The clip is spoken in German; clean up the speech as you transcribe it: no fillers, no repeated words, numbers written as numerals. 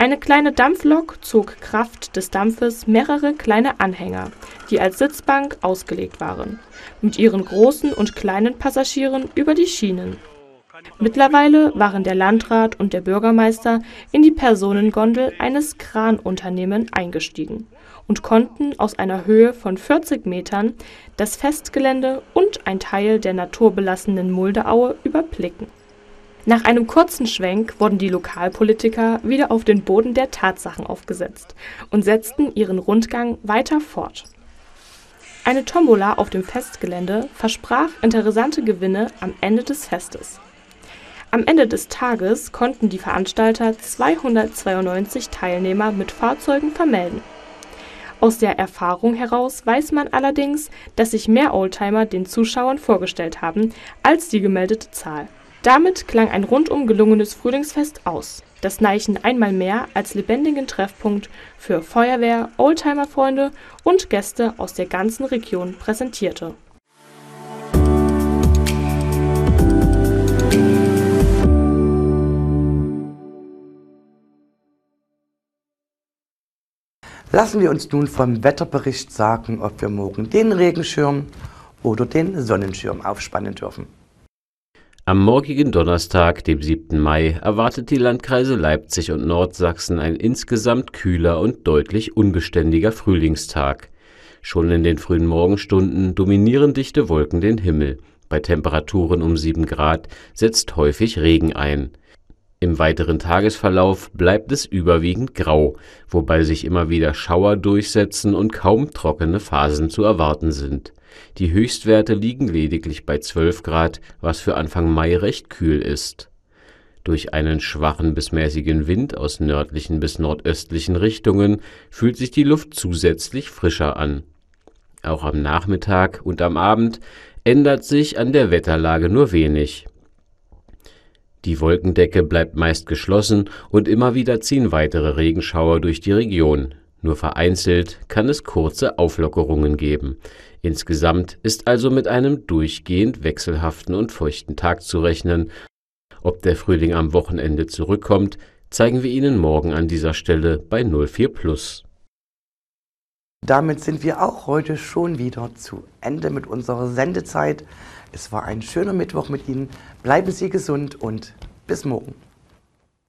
Eine kleine Dampflok zog Kraft des Dampfes mehrere kleine Anhänger, die als Sitzbank ausgelegt waren, mit ihren großen und kleinen Passagieren über die Schienen. Mittlerweile waren der Landrat und der Bürgermeister in die Personengondel eines Kranunternehmens eingestiegen und konnten aus einer Höhe von 40 Metern das Festgelände und ein Teil der naturbelassenen Muldeaue überblicken. Nach einem kurzen Schwenk wurden die Lokalpolitiker wieder auf den Boden der Tatsachen aufgesetzt und setzten ihren Rundgang weiter fort. Eine Tombola auf dem Festgelände versprach interessante Gewinne am Ende des Festes. Am Ende des Tages konnten die Veranstalter 292 Teilnehmer mit Fahrzeugen vermelden. Aus der Erfahrung heraus weiß man allerdings, dass sich mehr Oldtimer den Zuschauern vorgestellt haben als die gemeldete Zahl. Damit klang ein rundum gelungenes Frühlingsfest aus, das Neichen einmal mehr als lebendigen Treffpunkt für Feuerwehr, Oldtimer-Freunde und Gäste aus der ganzen Region präsentierte. Lassen wir uns nun vom Wetterbericht sagen, ob wir morgen den Regenschirm oder den Sonnenschirm aufspannen dürfen. Am morgigen Donnerstag, dem 7. Mai, erwartet die Landkreise Leipzig und Nordsachsen ein insgesamt kühler und deutlich unbeständiger Frühlingstag. Schon in den frühen Morgenstunden dominieren dichte Wolken den Himmel. Bei Temperaturen um 7 Grad setzt häufig Regen ein. Im weiteren Tagesverlauf bleibt es überwiegend grau, wobei sich immer wieder Schauer durchsetzen und kaum trockene Phasen zu erwarten sind. Die Höchstwerte liegen lediglich bei 12 Grad, was für Anfang Mai recht kühl ist. Durch einen schwachen bis mäßigen Wind aus nördlichen bis nordöstlichen Richtungen fühlt sich die Luft zusätzlich frischer an. Auch am Nachmittag und am Abend ändert sich an der Wetterlage nur wenig. Die Wolkendecke bleibt meist geschlossen und immer wieder ziehen weitere Regenschauer durch die Region. Nur vereinzelt kann es kurze Auflockerungen geben. Insgesamt ist also mit einem durchgehend wechselhaften und feuchten Tag zu rechnen. Ob der Frühling am Wochenende zurückkommt, zeigen wir Ihnen morgen an dieser Stelle bei 04+. Damit sind wir auch heute schon wieder zu Ende mit unserer Sendezeit. Es war ein schöner Mittwoch mit Ihnen. Bleiben Sie gesund und bis morgen.